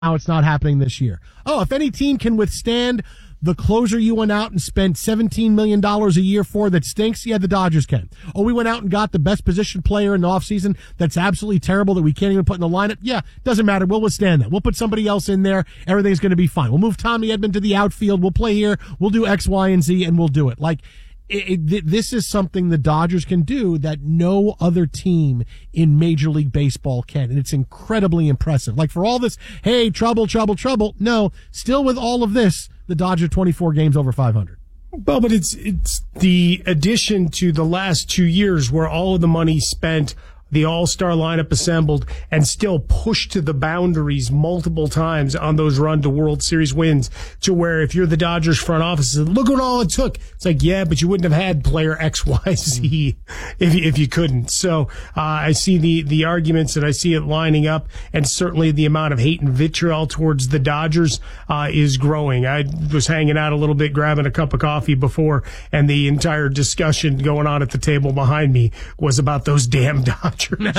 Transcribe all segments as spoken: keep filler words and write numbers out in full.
Now it's not happening this year. Oh, if any team can withstand the closer you went out and spent seventeen million dollars a year for that stinks, yeah, the Dodgers can. Oh, we went out and got the best position player in the offseason that's absolutely terrible that we can't even put in the lineup. Yeah, doesn't matter. We'll withstand that. We'll put somebody else in there. Everything's going to be fine. We'll move Tommy Edman to the outfield. We'll play here. We'll do X, Y, and Z, and we'll do it. Like, It, it, this is something the Dodgers can do that no other team in Major League Baseball can, and it's incredibly impressive. Like, for all this, hey, trouble, trouble, trouble, no, still with all of this, the Dodgers twenty-four games over five hundred. Well, but it's it's the addition to the last two years where all of the money spent, the all-star lineup assembled, and still pushed to the boundaries multiple times on those run to World Series wins, to where if you're the Dodgers front office, look what all it took. It's like, yeah, but you wouldn't have had player X, Y, Z if, if you couldn't. So uh, I see the, the arguments, and I see it lining up, and certainly the amount of hate and vitriol towards the Dodgers uh, is growing. I was hanging out a little bit, grabbing a cup of coffee before, and the entire discussion going on at the table behind me was about those damn Dodgers.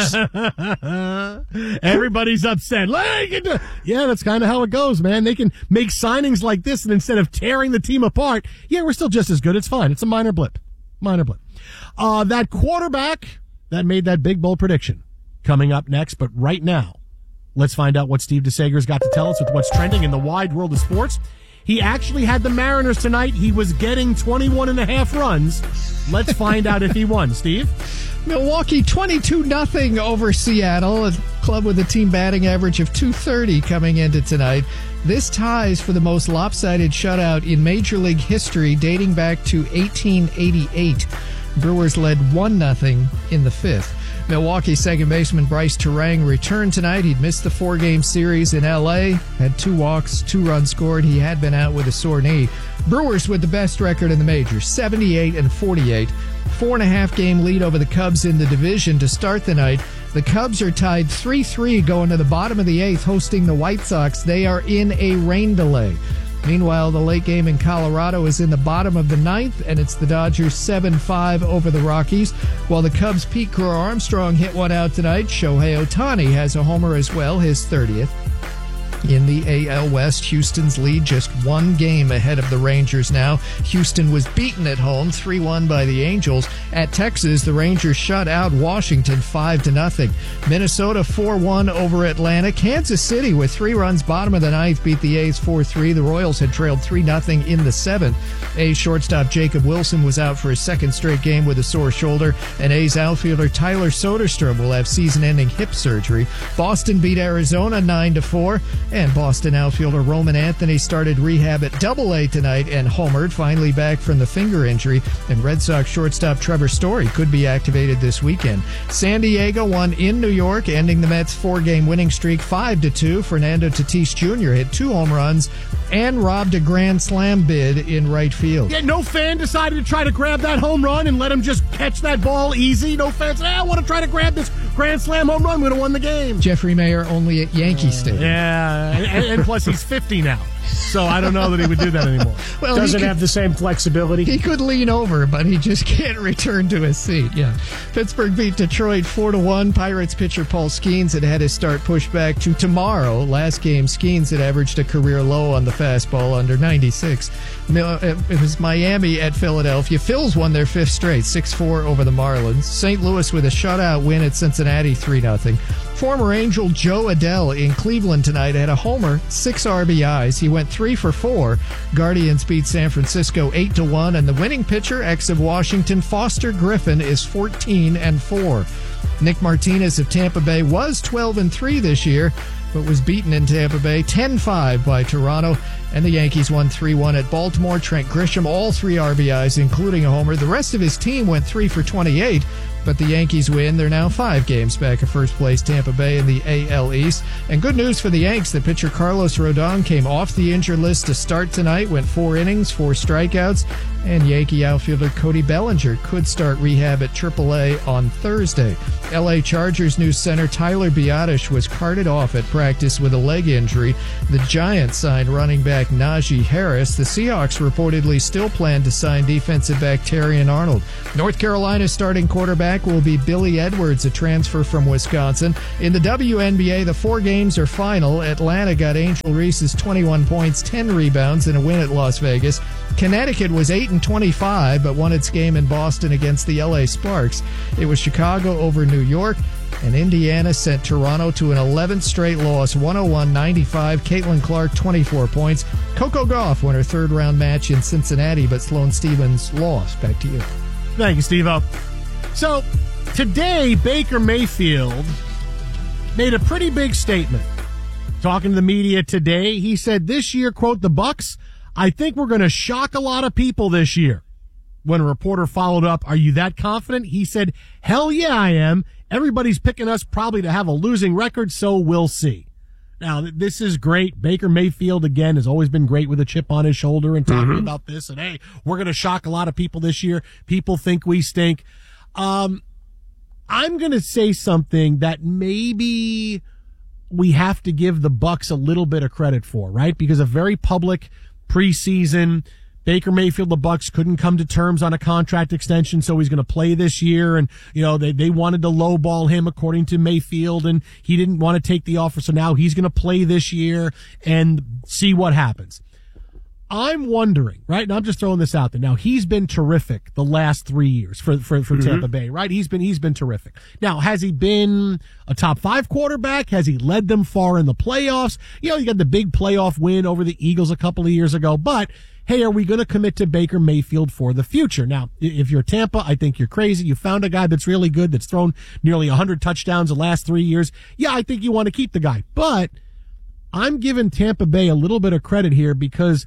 Everybody's upset. Yeah, that's kind of how it goes, man. They can make signings like this, and instead of tearing the team apart, yeah, we're still just as good. It's fine. It's a minor blip. Minor blip. Uh, that quarterback that made that big bold prediction coming up next. But right now, let's find out what Steve DeSager's got to tell us with what's trending in the wide world of sports. He actually had the Mariners tonight. He was getting twenty-one and a half runs. Let's find out if he won. Steve? Milwaukee twenty-two nothing over Seattle, a club with a team batting average of two thirty coming into tonight. This ties for the most lopsided shutout in Major League history dating back to eighteen eighty-eight. Brewers led one nothing in the fifth. Milwaukee second baseman Bryce Terang returned tonight. He'd missed the four-game series in L A, had two walks, two runs scored. He had been out with a sore knee. Brewers with the best record in the majors, seventy-eight and forty-eight. Four and a half game lead over the Cubs in the division to start the night. The Cubs are tied three three going to the bottom of the eighth, hosting the White Sox. They are in a rain delay. Meanwhile, the late game in Colorado is in the bottom of the ninth, and it's the Dodgers seven five over the Rockies. While the Cubs' Pete Crow Armstrong hit one out tonight, Shohei Ohtani has a homer as well, his thirtieth. In the A L West, Houston's lead just one game ahead of the Rangers now. Houston was beaten at home three one by the Angels. At Texas, the Rangers shut out Washington five to nothing. Minnesota four one over Atlanta. Kansas City with three runs bottom of the ninth beat the A's four three. The Royals had trailed three nothing in the seventh. A's shortstop Jacob Wilson was out for his second straight game with a sore shoulder, and A's outfielder Tyler Soderstrom will have season-ending hip surgery. Boston beat Arizona nine to four. And Boston outfielder Roman Anthony started rehab at Double A tonight and homered, finally back from the finger injury. And Red Sox shortstop Trevor Story could be activated this weekend. San Diego won in New York, ending the Mets' four-game winning streak five to two. Fernando Tatis Junior hit two home runs and robbed a grand slam bid in right field. Yeah, no fan decided to try to grab that home run and let him just catch that ball easy. No fan said, hey, I want to try to grab this grand slam home run. We would have won the game. Jeffrey Mayer only at Yankee uh, Stadium. Yeah. And, and plus, he's fifty now, so I don't know that he would do that anymore. Well, doesn't could, have the same flexibility. He could lean over, but he just can't return to his seat. Yeah, Pittsburgh beat Detroit four to one. Pirates pitcher Paul Skeens had had his start pushed back to tomorrow. Last game, Skeens had averaged a career low on the fastball, under ninety-six. It was Miami at Philadelphia. Phils won their fifth straight, six four over the Marlins. Saint Louis with a shutout win at Cincinnati, three nothing. Former Angel Joe Adell in Cleveland tonight had a homer, six R B Is. He went three for four. Guardians beat San Francisco eight to one, and the winning pitcher, ex of Washington, Foster Griffin, is fourteen and four. Nick Martinez of Tampa Bay was twelve and three this year, but was beaten in Tampa Bay ten five by Toronto. And the Yankees won three one at Baltimore. Trent Grisham, all three R B Is, including a homer. The rest of his team went three for twenty-eight, but the Yankees win. They're now five games back of first place Tampa Bay in the A L East. And good news for the Yanks, the pitcher Carlos Rodon came off the injured list to start tonight, went four innings, four strikeouts. And Yankee outfielder Cody Bellinger could start rehab at triple A on Thursday. L A Chargers new center Tyler Biadasz was carted off at practice with a leg injury. The Giants signed running back Najee Harris. The Seahawks reportedly still plan to sign defensive back Terrion Arnold. North Carolina starting quarterback quarterback will be Billy Edwards, a transfer from Wisconsin. In the W N B A, the four games are final. Atlanta got Angel Reese's twenty-one points, ten rebounds, and a win at Las Vegas. Connecticut was eight and twenty-five, but won its game in Boston against the L A Sparks. It was Chicago over New York, and Indiana sent Toronto to an eleventh straight loss, one oh one ninety-five. Caitlin Clark, twenty-four points. Coco Gauff won her third-round match in Cincinnati, but Sloane Stephens lost. Back to you. Thank you, Steve-O. So, today, Baker Mayfield made a pretty big statement. Talking to the media today, he said this year, quote, the Bucs, I think we're going to shock a lot of people this year. When a reporter followed up, are you that confident? He said, hell yeah, I am. Everybody's picking us probably to have a losing record, so we'll see. Now, this is great. Baker Mayfield, again, has always been great with a chip on his shoulder and talking mm-hmm. about this. And, hey, we're going to shock a lot of people this year. People think we stink. Um, I'm going to say something that maybe we have to give the Bucs a little bit of credit for, right? Because a very public preseason, Baker Mayfield, the Bucs couldn't come to terms on a contract extension, so he's going to play this year. And, you know, they, they wanted to lowball him according to Mayfield, and he didn't want to take the offer. So now he's going to play this year and see what happens. I'm wondering, right? And I'm just throwing this out there. Now, he's been terrific the last three years for, for, for mm-hmm. Tampa Bay, right? He's been, he's been terrific. Now, has he been a top five quarterback? Has he led them far in the playoffs? You know, you got the big playoff win over the Eagles a couple of years ago, but hey, are we going to commit to Baker Mayfield for the future? Now, if you're Tampa, I think you're crazy. You found a guy that's really good, that's thrown nearly one hundred touchdowns the last three years. Yeah, I think you want to keep the guy. But I'm giving Tampa Bay a little bit of credit here because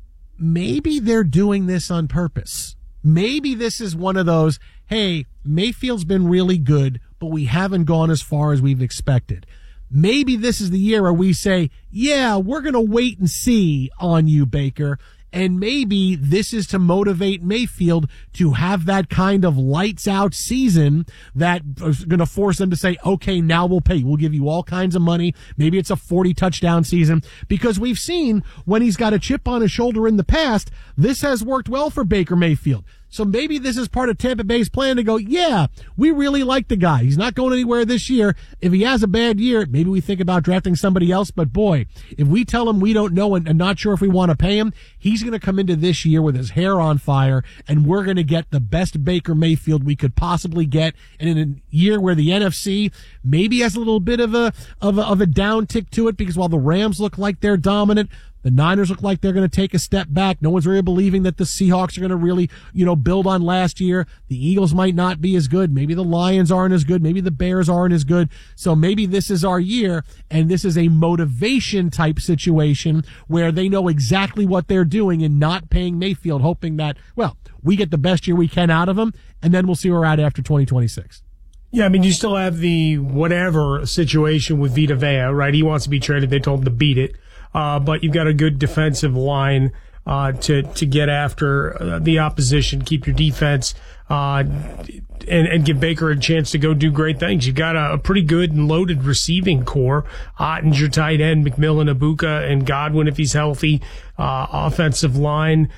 maybe they're doing this on purpose. Maybe this is one of those, hey, Mayfield's been really good, but we haven't gone as far as we've expected. Maybe this is the year where we say, yeah, we're going to wait and see on you, Baker. And maybe this is to motivate Mayfield to have that kind of lights out season that is going to force them to say, okay, now we'll pay. We'll give you all kinds of money. Maybe it's a forty touchdown season, because we've seen when he's got a chip on his shoulder in the past, this has worked well for Baker Mayfield. So maybe this is part of Tampa Bay's plan to go, yeah, we really like the guy. He's not going anywhere this year. If he has a bad year, maybe we think about drafting somebody else. But boy, if we tell him we don't know and, and not sure if we want to pay him, he's going to come into this year with his hair on fire, and we're going to get the best Baker Mayfield we could possibly get. And in a year where the N F C maybe has a little bit of a, of a, of a down tick to it, because while the Rams look like they're dominant, the Niners look like they're going to take a step back. No one's really believing that the Seahawks are going to really, you know, build on last year. The Eagles might not be as good. Maybe the Lions aren't as good. Maybe the Bears aren't as good. So maybe this is our year, and this is a motivation type situation where they know exactly what they're doing and not paying Mayfield, hoping that, well, we get the best year we can out of him, and then we'll see where we're at after twenty twenty-six. Yeah, I mean, you still have the whatever situation with Vita Vea, right? He wants to be traded. They told him to beat it. Uh, but you've got a good defensive line uh, to to get after uh, the opposition, keep your defense, uh, and, and give Baker a chance to go do great things. You've got a, a pretty good and loaded receiving core. Ottinger, tight end, McMillan, Ibuka, and Godwin if he's healthy. Uh, offensive line,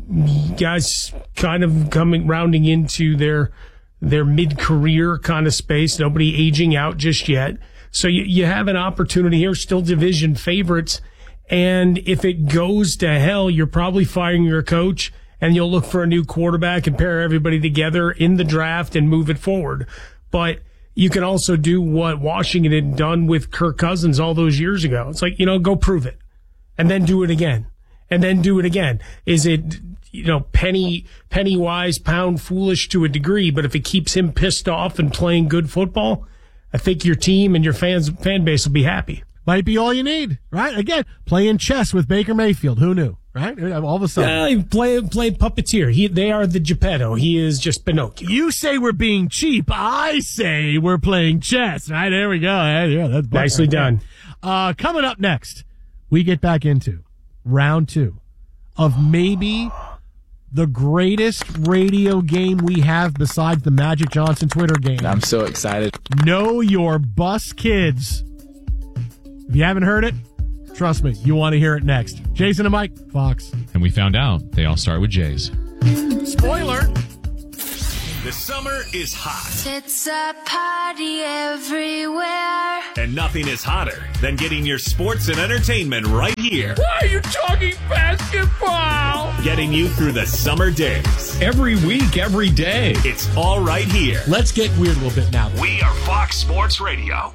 guys kind of coming rounding into their their mid-career kind of space. Nobody aging out just yet. So you, you have an opportunity here, still division favorites. And if it goes to hell, you're probably firing your coach, and you'll look for a new quarterback and pair everybody together in the draft and move it forward. But you can also do what Washington had done with Kirk Cousins all those years ago. It's like, you know, go prove it and then do it again and then do it again. Is it, you know, penny, penny wise, pound foolish to a degree, but if it keeps him pissed off and playing good football, I think your team and your fans, fan base will be happy. Might be all you need, right? Again, playing chess with Baker Mayfield. Who knew, right? All of a sudden. Yeah, play, play puppeteer. He, they are the Geppetto. He is just Pinocchio. You say we're being cheap. I say we're playing chess, right? There we go. Yeah, that's nicely done. Uh, coming up next, we get back into round two of maybe the greatest radio game we have besides the Magic Johnson Twitter game. I'm so excited. Know Your Bus Kids. If you haven't heard it, trust me, you want to hear it next. Jason and Mike, Fox. And we found out they all start with J's. Spoiler. The summer is hot. It's a party everywhere. And nothing is hotter than getting your sports and entertainment right here. Why are you talking basketball? Getting you through the summer days. Every week, every day. It's all right here. Let's get weird a little bit now. We are Fox Sports Radio.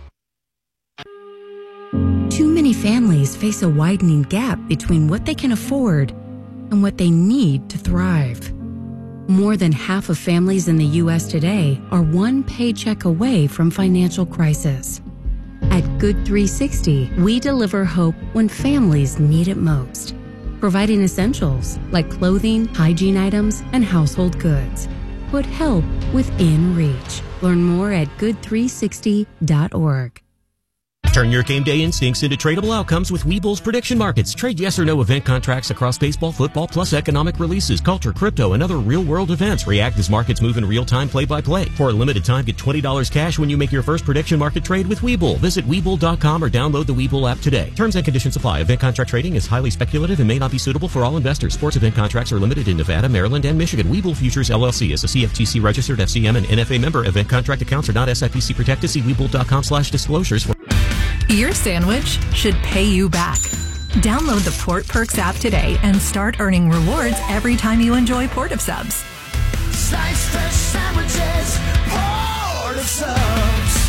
Too many families face a widening gap between what they can afford and what they need to thrive. More than half of families in the U S today are one paycheck away from financial crisis. At Good three sixty, we deliver hope when families need it most, providing essentials like clothing, hygiene items, and household goods. Put help within reach. Learn more at good three sixty dot org. Turn your game day instincts into tradable outcomes with Webull's prediction markets. Trade yes or no event contracts across baseball, football, plus economic releases, culture, crypto, and other real-world events. React as markets move in real time, play-by-play. For a limited time, get twenty dollars cash when you make your first prediction market trade with Webull. Visit Webull dot com or download the Webull app today. Terms and conditions apply. Event contract trading is highly speculative and may not be suitable for all investors. Sports event contracts are limited in Nevada, Maryland, and Michigan. Webull Futures, L L C is a C F T C registered F C M and N F A member. Event contract accounts are not S I P C protected. See Webull dot com slash disclosures for... Your sandwich should pay you back. Download the Port Perks app today and start earning rewards every time you enjoy Port of Subs. Slice fresh sandwiches, Port of Subs.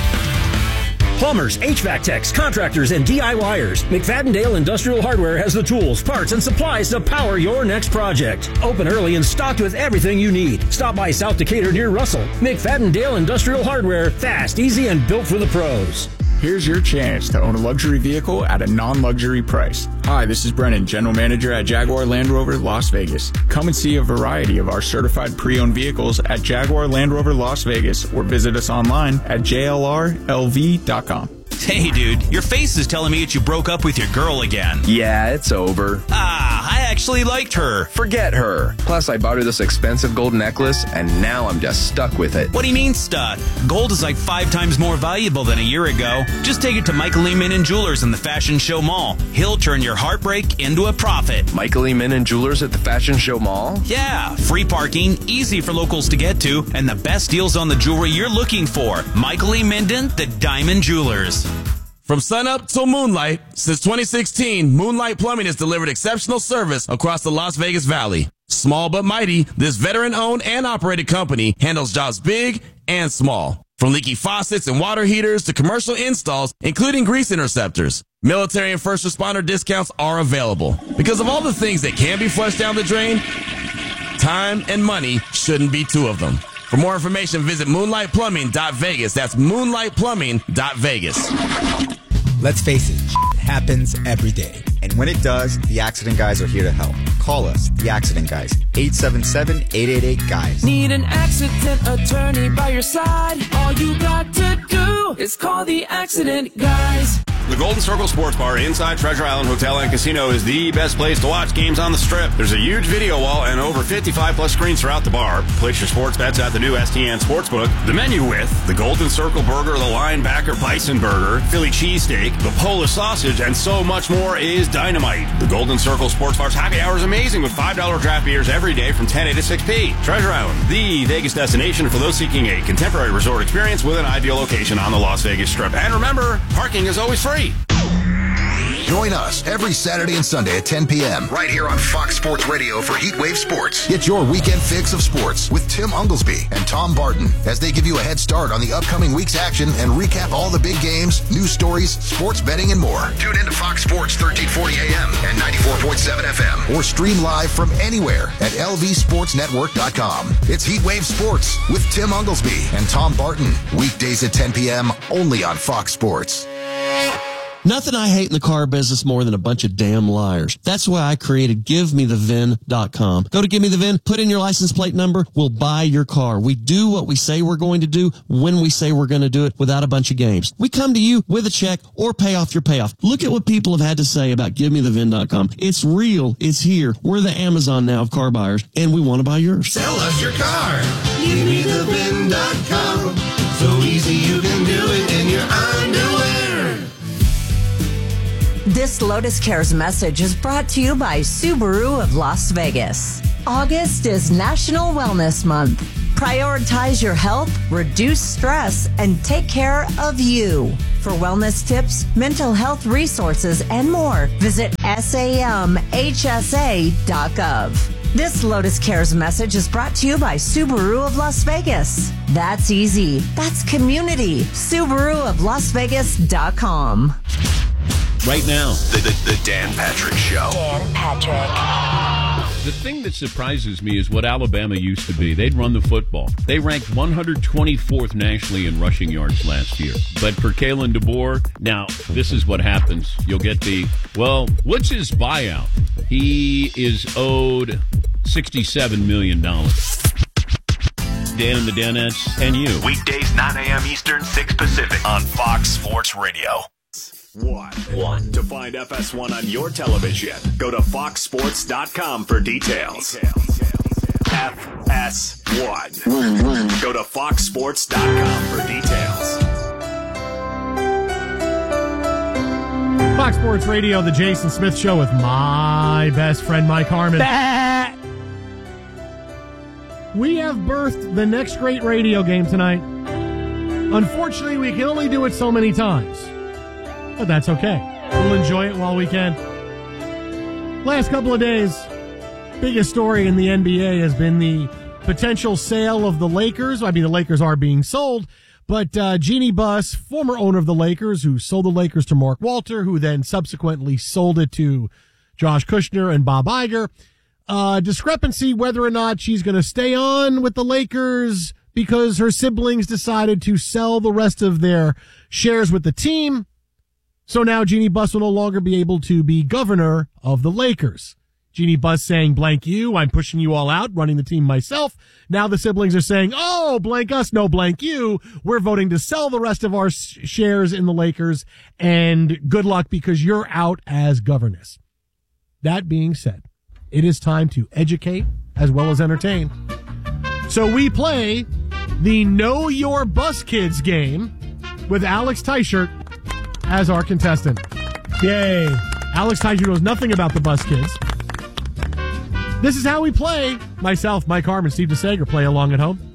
Plumbers, H V A C techs, contractors, and DIYers. McFadden-Dale Industrial Hardware has the tools, parts, and supplies to power your next project. Open early and stocked with everything you need. Stop by South Decatur near Russell. McFadden-Dale Industrial Hardware. Fast, easy, and built for the pros. Here's your chance to own a luxury vehicle at a non-luxury price. Hi, this is Brennan, General Manager at Jaguar Land Rover Las Vegas. Come and see a variety of our certified pre-owned vehicles at Jaguar Land Rover Las Vegas or visit us online at J L R L V dot com. Hey, dude, your face is telling me that you broke up with your girl again. Yeah, it's over. Ah, I actually liked her. Forget her. Plus, I bought her this expensive gold necklace, and now I'm just stuck with it. What do you mean stuck? Gold is like five times more valuable than a year ago. Just take it to Michael E. Minnan Jewelers in the Fashion Show Mall. He'll turn your heartbreak into a profit. Michael E. Minnan Jewelers at the Fashion Show Mall? Yeah, free parking, easy for locals to get to, and the best deals on the jewelry you're looking for. Michael E. Minden, the Diamond Jewelers. From sunup till moonlight, since twenty sixteen, Moonlight Plumbing has delivered exceptional service across the Las Vegas Valley. Small but mighty, this veteran-owned and operated company handles jobs big and small. From leaky faucets and water heaters to commercial installs, including grease interceptors. Military and first responder discounts are available. Because of all the things that can be flushed down the drain, time and money shouldn't be two of them. For more information, visit moonlight plumbing dot vegas. That's moonlight plumbing dot vegas. Let's face it, shit happens every day. And when it does, the Accident Guys are here to help. Call us, the Accident Guys, eight seven seven, eight eight eight, GUYS. Need an accident attorney by your side? All you got to do is call the Accident Guys. The Golden Circle Sports Bar inside Treasure Island Hotel and Casino is the best place to watch games on the Strip. There's a huge video wall and over fifty-five plus screens throughout the bar. Place your sports bets at the new S T N Sportsbook. The menu with the Golden Circle Burger, the Linebacker Bison Burger, Philly Cheesesteak, the Polish Sausage, and so much more is dynamite. The Golden Circle Sports Bar's happy hour is amazing with five dollar draft beers every day from ten a to six p. Treasure Island, the Vegas destination for those seeking a contemporary resort experience with an ideal location on the Las Vegas Strip. And remember, parking is always free. Join us every Saturday and Sunday at ten p.m. right here on Fox Sports Radio for Heatwave Sports. Get your weekend fix of sports with Tim Unglesby and Tom Barton as they give you a head start on the upcoming week's action and recap all the big games, news stories, sports betting, and more. Tune in to Fox Sports thirteen forty A M and ninety-four point seven F M or stream live from anywhere at L V sports network dot com. It's Heatwave Sports with Tim Unglesby and Tom Barton. Weekdays at ten p.m. only on Fox Sports. Nothing I hate in the car business more than a bunch of damn liars. That's why I created give me the V I N dot com. Go to Give Me The V I N, put in your license plate number, we'll buy your car. We do what we say we're going to do when we say we're going to do it without a bunch of games. We come to you with a check or pay off your payoff. Look at what people have had to say about Give Me The V I N dot com. It's real. It's here. We're the Amazon now of car buyers, and we want to buy yours. Sell us your car. Give me the V I N dot com. So easy you can do it in your underwear. This Lotus Cares message is brought to you by Subaru of Las Vegas. August is National Wellness Month. Prioritize your health, reduce stress, and take care of you. For wellness tips, mental health resources, and more, visit S A M H S A dot gov. This Lotus Cares message is brought to you by Subaru of Las Vegas. That's easy. That's community. Subaru of Las Vegas dot com. Right now, The, the, the Dan Patrick Show. Dan Patrick. The thing that surprises me is what Alabama used to be. They'd run the football. They ranked one hundred twenty-fourth nationally in rushing yards last year. But for Kalen DeBoer, now, this is what happens. You'll get the, well, what's his buyout? He is owed sixty-seven million dollars. Dan and the Danettes and you. weekdays nine a.m. Eastern, six Pacific on Fox Sports Radio. One. One. To find F S one on your television, go to fox sports dot com for details. F S one. One, one. Go to fox sports dot com for details. Fox Sports Radio, the Jason Smith Show with my best friend, Mike Harmon. Bah! We have birthed the next great radio game tonight. Unfortunately, we can only do it so many times. But that's okay. We'll enjoy it while we can. Last couple of days, biggest story in the N B A has been the potential sale of the Lakers. I mean, the Lakers are being sold, but uh, Jeannie Buss, former owner of the Lakers, who sold the Lakers to Mark Walter, who then subsequently sold it to Josh Kushner and Bob Iger, uh, discrepancy whether or not she's going to stay on with the Lakers because her siblings decided to sell the rest of their shares with the team. So now Jeannie Buss will no longer be able to be governor of the Lakers. Jeannie Buss saying, blank you, I'm pushing you all out, running the team myself. Now the siblings are saying, oh, blank us, no blank you. We're voting to sell the rest of our sh- shares in the Lakers, and good luck because you're out as governess. That being said, it is time to educate as well as entertain. So we play the Know Your Bus Kids game with Alex Teichert as our contestant. Yay. Alex Teichert knows nothing about the Bus Kids. This is how we play. Myself, Mike Harmon, Steve DeSager play along at home.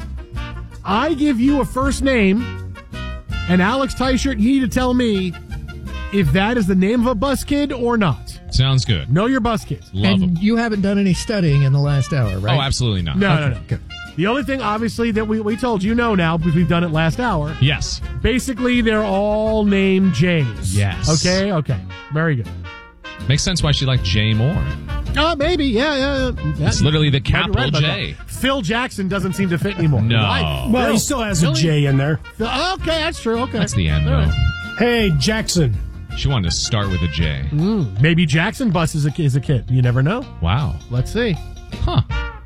I give you a first name, and Alex Teichert, you need to tell me if that is the name of a bus kid or not. Sounds good. Know your bus kids. Love them. And you haven't done any studying in the last hour, right? Oh, absolutely not. No, Okay. no, no. Good. The only thing, obviously, that we, we told you know now, because we've done it last hour. Yes. Basically, they're all named Jays. Yes. Okay, okay. Very good. Makes sense why she liked Jay more. Oh, maybe. Yeah, yeah. yeah. It's literally the Might be capital right about J. that. Phil Jackson doesn't seem to fit anymore. No. Right. Well, Phil. he still has a Really? J in there. Phil- Okay, that's true. Okay. That's the end, All though. right. Hey, Jackson. She wanted to start with a J. Mm, maybe Jackson Bus is a, is a kid. You never know. Wow. Let's see. Huh.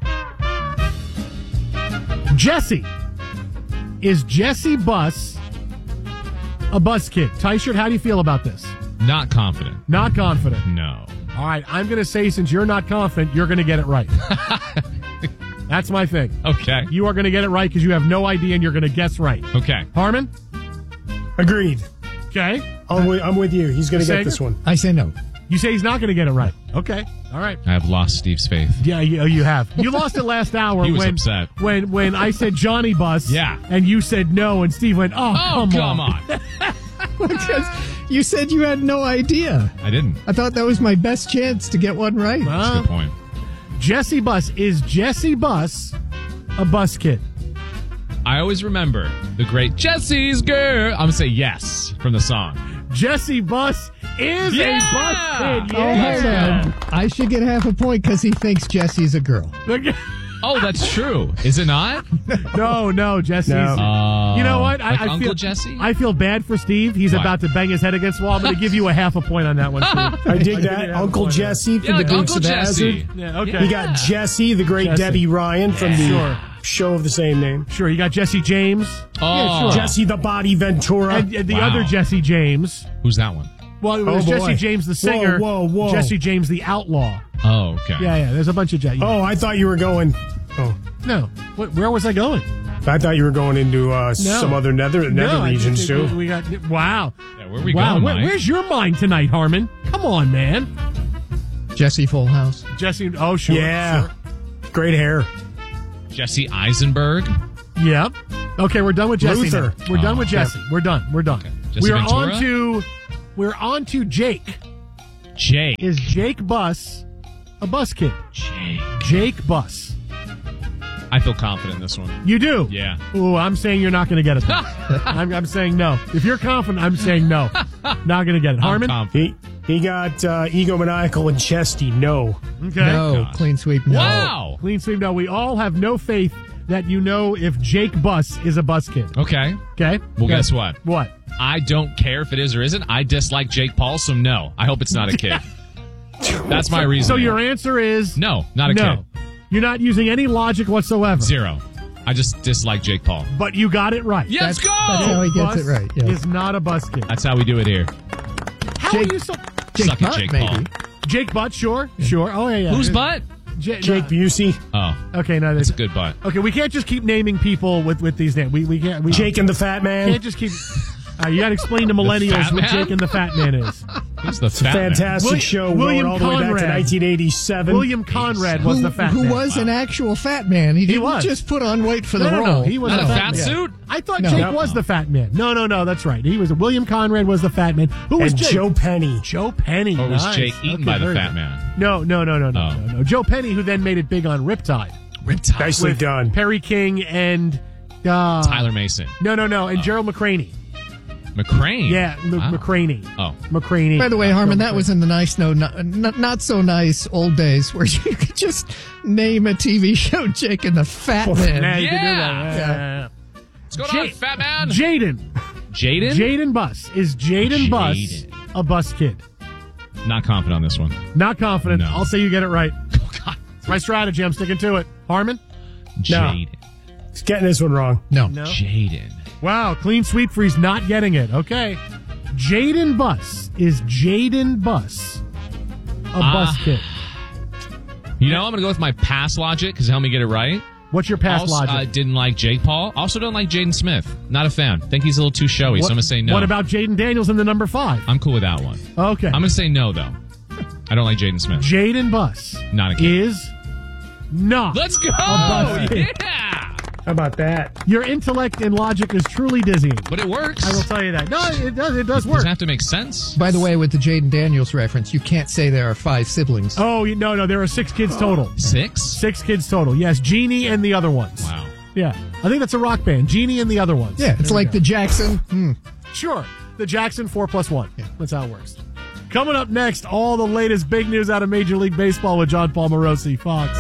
Jesse. Is Jesse Buss a bus kid? Teichert, how do you feel about this? Not confident. Not confident. No. All right, I'm going to say since you're not confident, you're going to get it right. That's my thing. Okay. You are going to get it right because you have no idea and you're going to guess right. Okay. Harmon? Agreed. Okay. I'm with, I'm with you. He's going to get Sager? this one. I say no. You say he's not going to get it right. Okay. All right. I have lost Steve's faith. Yeah, you, you have. You lost it last hour He was when, upset. when when I said Johnny Bus. Yeah. And you said no, and Steve went, oh, Oh, come, come on. on. Because you said you had no idea. I didn't. I thought that was my best chance to get one right. That's a good point. Jesse Buss. Is Jesse Buss a bus kid? I always remember the great Jesse's Girl. I'm going to say yes from the song. Jesse Buss is Yeah! a bus kid. Oh, Yeah. hold on. I should get half a point because he thinks Jesse's a girl. Oh, that's true. Is it not? No, no, Jesse's. No. You know what? Like I, I Uncle feel, Jesse? I feel bad for Steve. He's Why? about to bang his head against the wall. I'm going to give you a half a point on that one, Steve. I dig I'll give that. you half a Uncle point on that. Jesse from Yeah, the like Dukes Uncle of Jesse. Hazzard. Yeah, okay. We got Jesse, the great Jesse. Debbie Ryan from the Sure. show of the same name. Sure, you got Jesse James. Oh. Yeah, sure. Jesse the Body Ventura. And, and the Wow. other Jesse James. Who's that one? Well, it was Oh, boy. Jesse James the singer. Whoa, whoa, whoa. Jesse James the outlaw. Oh, okay. Yeah, yeah. There's a bunch of Jesse. Oh, I thought you were going. Oh, No. What, where was I going? I thought you were going into uh, No. some other nether nether No, I regions think too. We got wow. Yeah, where are we wow. going, Where- Mike? where's your mind tonight, Harmon? Come on, man. Jesse Full House. Jesse. Oh, sure. Yeah. Sure. great hair. Jesse Eisenberg. Yep. Okay, we're done with Jesse. Luther. now. We're Oh. done with Jesse. We're done. We're done. Jesse We're Ventura? on to we're on to Jake. Jake. Is Jake Buss a bus kid? Jake. Jake Buss. I feel confident in this one. You do? Yeah. Ooh, I'm saying you're not going to get it. I'm, I'm saying no. If you're confident, I'm saying no. Not going to get it. Harmon? He he got uh, egomaniacal and chesty. No. Okay. No. God. Clean sweep. No. Wow. Clean sweep. No, we all have no faith that you know if Jake Buss is a bus kid. Okay. Okay? Well, Okay. guess what? What? I don't care if it is or isn't. I dislike Jake Paul, so no. I hope it's not a kid. That's my reason. So your answer is no, not a no. kid. You're not using any logic whatsoever. Zero. I just dislike Jake Paul. But you got it right. Yeah, let's go! That's how he gets Bus it right. Yeah. Is not a bus kid. That's how we do it here. How Jake- are you so? Jake Suck it, Butt, Jake maybe. Paul. Jake Butt, sure, sure. Oh yeah, yeah. Whose butt? J- Jake no. Busey. Oh, Okay, no, it's that's a good butt. okay. We can't just keep naming people with with these names. We we can't. We Jake and the Fat Man. can't just keep. Uh, you got to explain to millennials Fat what Man? Jake and the Fat Man is. Who's the fat man? Fantastic William- show William going all the way back to Conrad. nineteen eighty-seven. William Conrad was Who, the Fat who Man. was an actual fat man. He didn't was. just put on weight for the no, no, role. no, he was Not the a fat fat man. suit? I thought No. Jake No. was the Fat Man. No, no, no, that's right. He was William Conrad was the Fat Man. Who was And Jake? Joe Penny. Joe Penny. Or was Nice. Jake eaten Okay, by the very fat good. man? No, no, no, no, no, Oh. no, no. Joe Penny, who then made it big on Riptide. Riptide. Nicely with done. Perry King and uh, Tyler Mason. No, no, no, and Gerald McCraney. McCrane. Yeah, M- Wow. McCraney. Oh. McCraney. By the way, Harmon, that Gerald was in the nice, no, not, not, not so nice old days where you could just name a T V show Jake and the Fat Man. Yeah, you can do that. Yeah. Yeah, yeah, yeah. What's going Ja- on, fat man? Jaden. Jaden? Jaden Buss. Is Jaden Buss Jaden. a bus kid? Not confident on this one. Not confident. No. I'll say you get it right. Oh, God. It's my strategy. I'm sticking to it. Harmon? Jaden. He's getting this one wrong. No. No. Jaden. Wow, clean sweep for he's not getting it. Okay. Jaden Buss. Is Jaden Buss a Ah. bus kid? You know, I'm going to go with my past logic because it helped me get it right. What's your past also, logic? I didn't like Jake Paul. Also don't like Jaden Smith. Not a fan. Think he's a little too showy, so I'm going to say no. What about Jaden Daniels in the number five? I'm cool with that one. Okay. I'm going to say no, though. I don't like Jaden Smith. Jaden Buss Not a kid. is not. Let's go! a bus kid. Yeah! How about that? Your intellect and logic is truly dizzying. But it works. I will tell you that. No, it does. It does It work. doesn't have to make sense. By the way, with the Jaden Daniels reference, you can't say there are five siblings. Oh you- no, no, there are six kids total. Six? Six kids total. Yes, Jeannie and the other ones. Wow. Yeah, I think that's a rock band. Jeannie and the other ones. Yeah, it's There we like go. the Jackson. Hmm. Sure, the Jackson four plus one. Yeah, that's how it works. Coming up next, all the latest big news out of Major League Baseball with John Paul Morosi, Fox.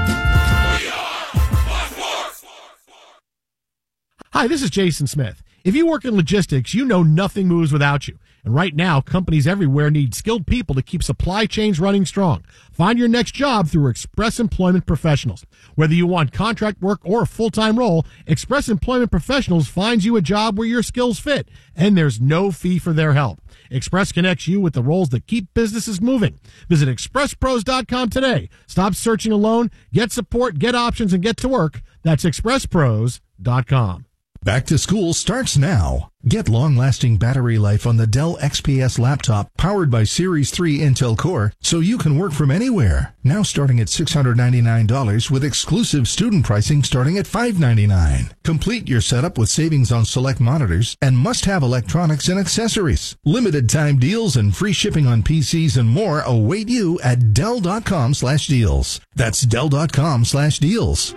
Hi, this is Jason Smith. If you work in logistics, you know nothing moves without you. And right now, companies everywhere need skilled people to keep supply chains running strong. Find your next job through Express Employment Professionals. Whether you want contract work or a full-time role, Express Employment Professionals finds you a job where your skills fit, and there's no fee for their help. Express connects you with the roles that keep businesses moving. Visit express pros dot com today. Stop searching alone. Get support, get options, and get to work. That's express pros dot com. Back to school starts now. Get long-lasting battery life on the Dell X P S laptop powered by Series three Intel Core so you can work from anywhere. Now starting at six hundred ninety-nine dollars with exclusive student pricing starting at five hundred ninety-nine dollars. Complete your setup with savings on select monitors and must-have electronics and accessories. Limited time deals and free shipping on P Cs and more await you at Dell.com slash deals. That's Dell.com slash deals.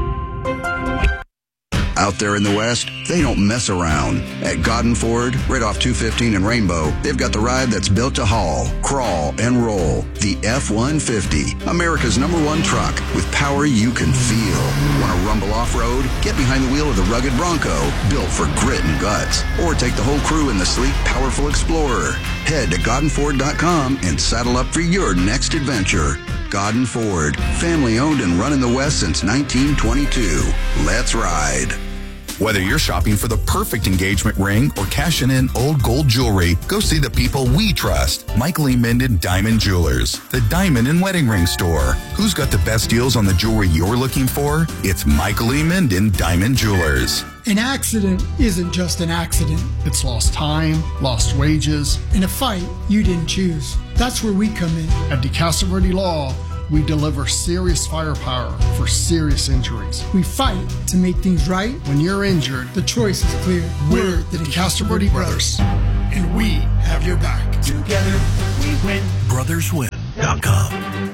Out there in the West, they don't mess around. At Godden Ford, right off two fifteen and Rainbow, they've got the ride that's built to haul, crawl, and roll. The F one fifty, America's number one truck with power you can feel. Want to rumble off-road? Get behind the wheel of the rugged Bronco, built for grit and guts. Or take the whole crew in the sleek, powerful Explorer. Head to Godden Ford dot com and saddle up for your next adventure. Godden Ford, family owned and run in the West since nineteen twenty-two. Let's ride. Whether you're shopping for the perfect engagement ring or cashing in old gold jewelry, go see the people we trust. Michael E. Minden Diamond Jewelers, the diamond and wedding ring store. Who's got the best deals on the jewelry you're looking for? It's Michael E. Minden Diamond Jewelers. An accident isn't just an accident. It's lost time, lost wages, and a fight you didn't choose. That's where we come in. At DeCastroverde Law, we deliver serious firepower for serious injuries. We fight to make things right. When you're injured, the choice is clear. We're the DeCastro Brothers, and we have your back. Together we win. brothers win dot com.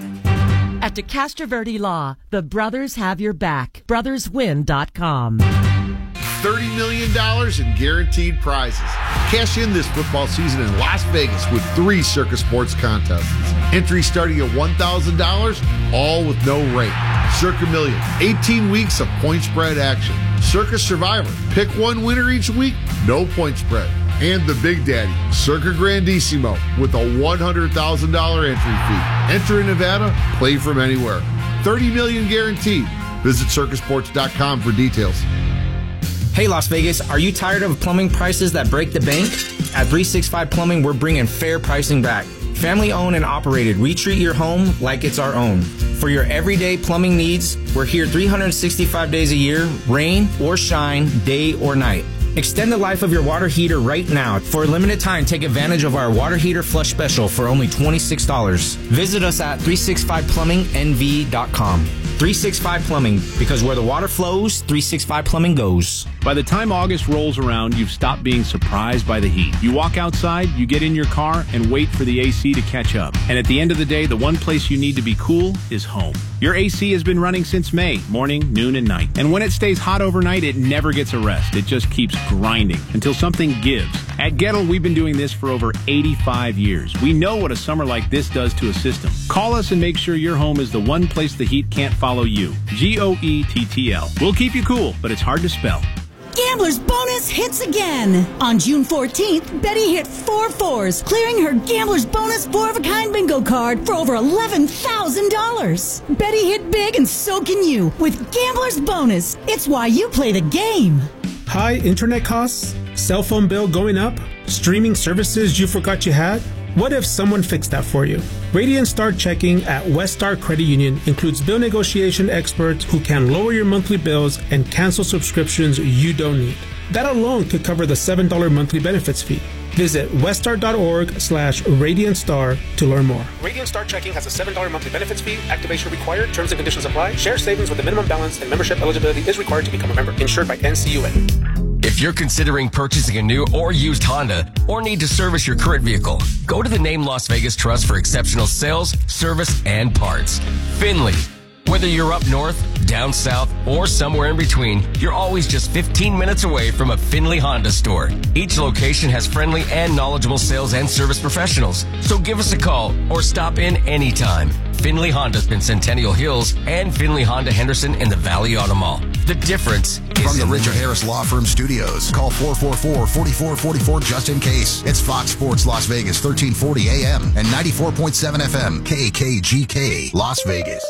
At DeCastro Verde Law, the brothers have your back. brothers win dot com. thirty million dollars in guaranteed prizes. Cash in this football season in Las Vegas with three Circa Sports contests. Entry starting at one thousand dollars, all with no rate. Circa Million, eighteen weeks of point spread action. Circa Survivor, pick one winner each week, no point spread. And the Big Daddy, Circa Grandissimo, with a one hundred thousand dollars entry fee. Enter in Nevada, play from anywhere. thirty million dollars guaranteed. Visit circa sports dot com for details. Hey Las Vegas, are you tired of plumbing prices that break the bank? At three sixty-five Plumbing, we're bringing fair pricing back. Family owned and operated, we treat your home like it's our own. For your everyday plumbing needs, we're here three hundred sixty-five days a year, rain or shine, day or night. Extend the life of your water heater right now. For a limited time, take advantage of our water heater flush special for only twenty-six dollars. Visit us at three sixty-five plumbing n v dot com. three sixty-five Plumbing, because where the water flows, three sixty-five Plumbing goes. By the time August rolls around, you've stopped being surprised by the heat. You walk outside, you get in your car, and wait for the A C to catch up. And at the end of the day, the one place you need to be cool is home. Your A C has been running since May, morning, noon, and night. And when it stays hot overnight, it never gets a rest. It just keeps grinding until something gives. At Gettle, we've been doing this for over eighty-five years. We know what a summer like this does to a system. Call us and make sure your home is the one place the heat can't follow you. G O E T T L. We'll keep you cool, but it's hard to spell. Gambler's Bonus hits again. On June fourteenth, Betty hit four fours, clearing her Gambler's Bonus four-of-a-kind bingo card for over eleven thousand dollars. Betty hit big, and so can you with Gambler's Bonus. It's why you play the game. High internet costs? Cell phone bill going up? Streaming services you forgot you had? What if someone fixed that for you? Radiant Star Checking at West Star Credit Union includes bill negotiation experts who can lower your monthly bills and cancel subscriptions you don't need. That alone could cover the seven dollars monthly benefits fee. Visit weststar.org slash Radiant Star to learn more. Radiant Star Checking has a seven dollars monthly benefits fee. Activation required. Terms and conditions apply. Share savings with a minimum balance and membership eligibility is required to become a member. Insured by N C U A. If you're considering purchasing a new or used Honda or need to service your current vehicle, go to the Name Las Vegas Trust for exceptional sales, service, and parts. Finley. Whether you're up north, down south, or somewhere in between, you're always just fifteen minutes away from a Finley Honda store. Each location has friendly and knowledgeable sales and service professionals. So give us a call or stop in anytime. Finley Honda's in Centennial Hills and Finley Honda Henderson in the Valley Auto Mall. The difference is From the in Richard the Harris Law Firm Studios, call four four four, four four four four just in case. It's Fox Sports Las Vegas, thirteen forty A M and ninety-four point seven F M, K K G K, Las Vegas.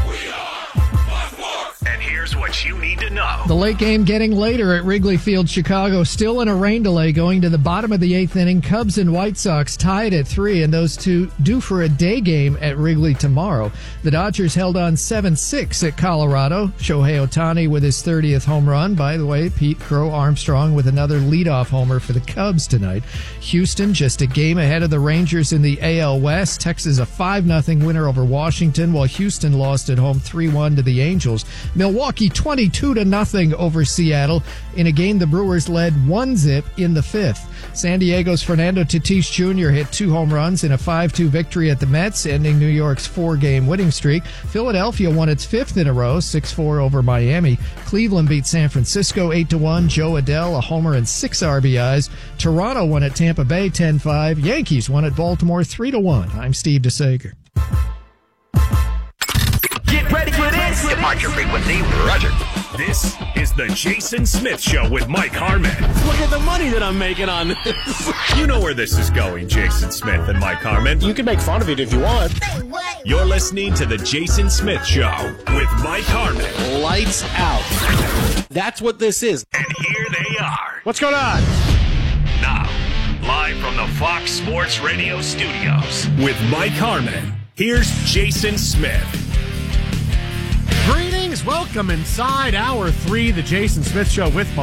And here's what you need to know. The late game getting later at Wrigley Field, Chicago. Still in a rain delay going to the bottom of the eighth inning. Cubs and White Sox tied at three, and those two due for a day game at Wrigley tomorrow. The Dodgers held on seven six at Colorado. Shohei Ohtani with his thirtieth home run. By the way, Pete Crow Armstrong with another leadoff homer for the Cubs tonight. Houston just a game ahead of the Rangers in the A L West. Texas a five nothing winner over Washington, while Houston lost at home three one to the Angels. Milwaukee twenty-two to nothing over Seattle in a game the Brewers led one zip in the fifth. San Diego's Fernando Tatis Junior hit two home runs in a five two victory at the Mets, ending New York's four-game winning streak. Philadelphia won its fifth in a row, six four over Miami. Cleveland beat San Francisco eight to one. Joe Adele a homer and six R B Is. Toronto won at Tampa Bay ten five. Yankees won at Baltimore three to one. I'm Steve DeSager. Get ready for this. Departure frequency, Roger. This is the Jason Smith Show with Mike Harmon. Look at the money that I'm making on this. You know where this is going, Jason Smith and Mike Harmon. You can make fun of it if you want. You're listening to the Jason Smith Show with Mike Harmon. Lights out. That's what this is. And here they are. What's going on? Now, live from the Fox Sports Radio studios with Mike Harmon. Here's Jason Smith. Greetings, guys. Welcome inside hour three, the Jason Smith Show with my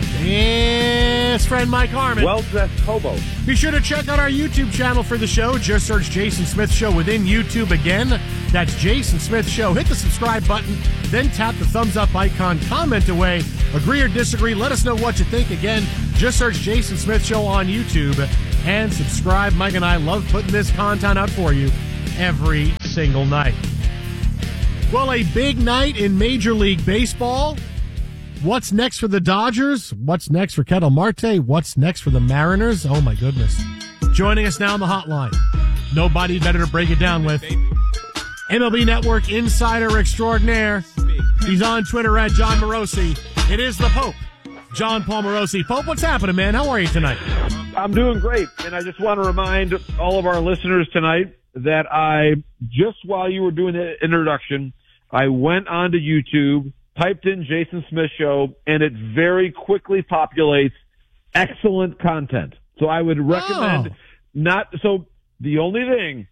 best friend Mike Harmon. Well-dressed hobo. Be sure to check out our YouTube channel for the show. Just search Jason Smith Show within YouTube again. That's Jason Smith Show. Hit the subscribe button, then tap the thumbs up icon. Comment away. Agree or disagree. Let us know what you think. Again, just search Jason Smith Show on YouTube and subscribe. Mike and I love putting this content out for you every single night. Well, a big night in Major League Baseball. What's next for the Dodgers? What's next for Ketel Marte? What's next for the Mariners? Oh, my goodness. Joining us now on the hotline. Nobody better to break it down with. M L B Network insider extraordinaire. He's on Twitter at John Morosi. It is the Pope, John Paul Morosi. Pope, what's happening, man? How are you tonight? I'm doing great, and I just want to remind all of our listeners tonight that I, just while you were doing the introduction, I went onto YouTube, typed in Jason Smith Show, and it very quickly populates excellent content. So I would recommend oh. not, so the only thing,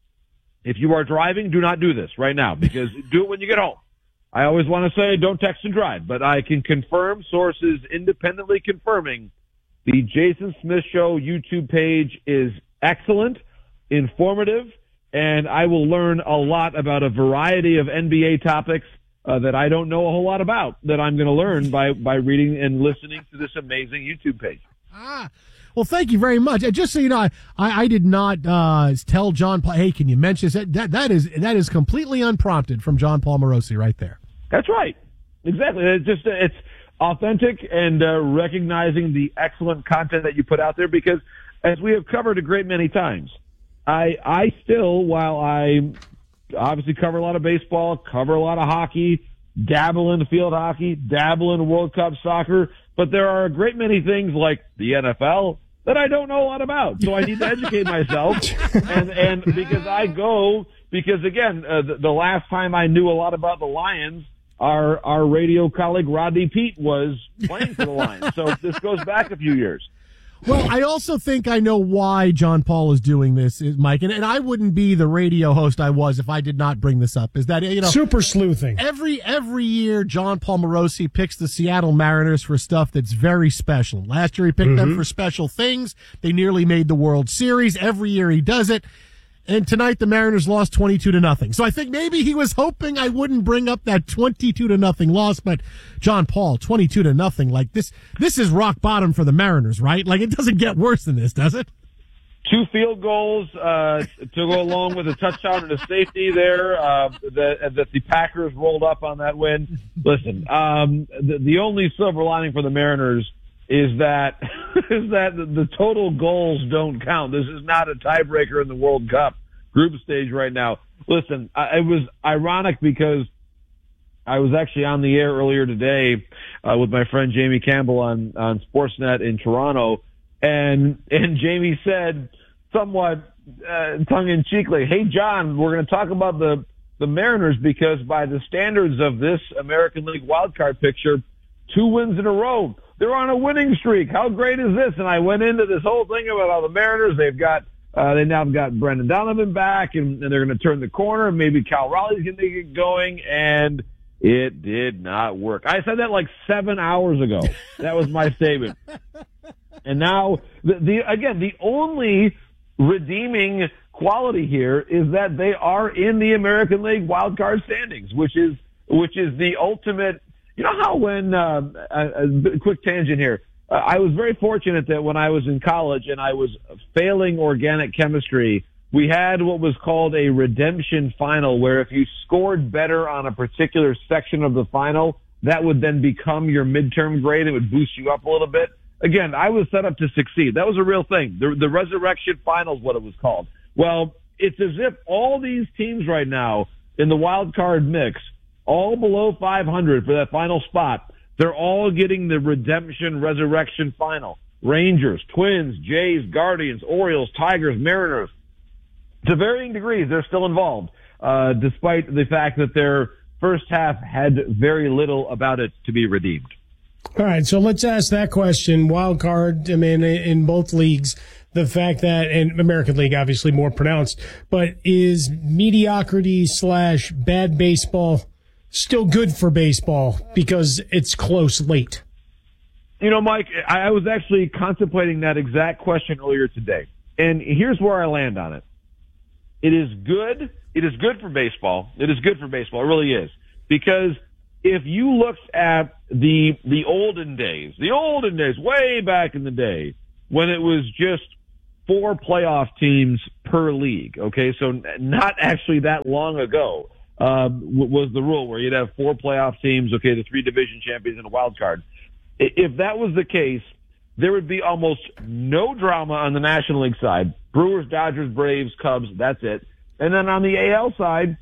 if you are driving, do not do this right now, because do it when you get home. I always want to say don't text and drive, but I can confirm, sources independently confirming, the Jason Smith Show YouTube page is excellent, informative, and I will learn a lot about a variety of N B A topics uh, that I don't know a whole lot about, that I'm going to learn by, by reading and listening to this amazing YouTube page. Ah, well, thank you very much. And just so you know, I, I, I did not uh, tell John Paul, hey, can you mention this? That, that, is, that is completely unprompted from John Paul Morosi right there. That's right. Exactly. It's just, it's authentic and uh, recognizing the excellent content that you put out there, because as we have covered a great many times, I, I still, while I obviously cover a lot of baseball, cover a lot of hockey, dabble in field hockey, dabble in World Cup soccer, but there are a great many things like the N F L that I don't know a lot about. So I need to educate myself. And, and because I go, because again, uh, the, the last time I knew a lot about the Lions, our, our radio colleague Rodney Peete was playing for the Lions. So this goes back a few years. Well, I also think I know why John Paul is doing this, Mike, and, and I wouldn't be the radio host I was if I did not bring this up. Is that, you know, super sleuthing. Every every year, John Paul Morosi picks the Seattle Mariners for stuff that's very special. Last year, he picked mm-hmm. them for special things. They nearly made the World Series. Every year, he does it. And tonight, the Mariners lost twenty-two to nothing. So I think maybe he was hoping I wouldn't bring up that twenty-two to nothing loss. But John Paul, twenty-two to nothing, like this, this is rock bottom for the Mariners, right? Like it doesn't get worse than this, does it? Two field goals uh, to go along with a touchdown and a safety there uh, that, that the Packers rolled up on that win. Listen, um, the, the only silver lining for the Mariners is that is that the total goals don't count. This is not a tiebreaker in the World Cup group stage right now. Listen, I, it was ironic because I was actually on the air earlier today uh, with my friend Jamie Campbell on, on Sportsnet in Toronto, and and Jamie said somewhat uh, tongue-in-cheekly, "Hey, John, we're going to talk about the, the Mariners because by the standards of this American League wildcard picture, two wins in a row. They're on a winning streak. How great is this?" And I went into this whole thing about how the Mariners, they've got, uh, they now have got Brendan Donovan back, and, and they're going to turn the corner. Maybe Cal Raleigh's going to get going, and it did not work. I said that like seven hours ago. That was my statement. And now, the, the again, the only redeeming quality here is that they are in the American League wild card standings, which is which is the ultimate. You know how when, uh, a, a quick tangent here, uh, I was very fortunate that when I was in college and I was failing organic chemistry, we had what was called a redemption final, where if you scored better on a particular section of the final, that would then become your midterm grade. It would boost you up a little bit. Again, I was set up to succeed. That was a real thing. The, the resurrection final is what it was called. Well, it's as if all these teams right now in the wild card mix, all below five hundred for that final spot, they're all getting the redemption resurrection final. Rangers, Twins, Jays, Guardians, Orioles, Tigers, Mariners. To varying degrees, they're still involved, uh, despite the fact that their first half had very little about it to be redeemed. All right, so let's ask that question. Wild card, I mean, in both leagues, the fact that, and American League obviously more pronounced, but is mediocrity slash bad baseball still good for baseball because it's close late? You know, Mike, I was actually contemplating that exact question earlier today. And here's where I land on it. It is good. It is good for baseball. It is good for baseball. It really is. Because if you looked at the the olden days, the olden days, way back in the day, when it was just four playoff teams per league, okay, so not actually that long ago, um, was the rule where you'd have four playoff teams, okay, the three division champions and a wild card. If that was the case, there would be almost no drama on the National League side. Brewers, Dodgers, Braves, Cubs, that's it. And then on the A L side,